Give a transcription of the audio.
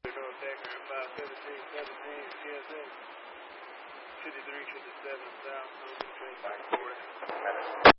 Decker at 517, PSA. 53, 57 south, no train back forward.